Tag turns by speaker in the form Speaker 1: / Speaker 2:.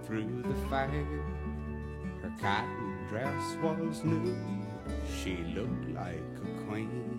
Speaker 1: through the fire. Her cotton dress was new, she looked like a queen.